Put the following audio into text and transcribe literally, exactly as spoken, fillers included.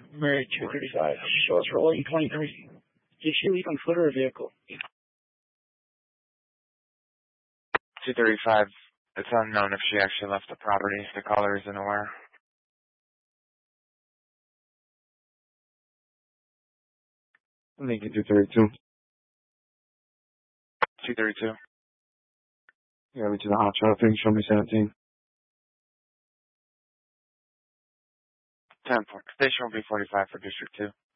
Mary two thirty-five. Show us rolling twenty-three. Did she leave on foot or a vehicle? two thirty-five. It's unknown if she actually left the property. The caller isn't aware. Lincoln two thirty-two. two thirty-two. Yeah, me to the hot traffic. Show me seventeen. ten point. Station will be forty-five for District two.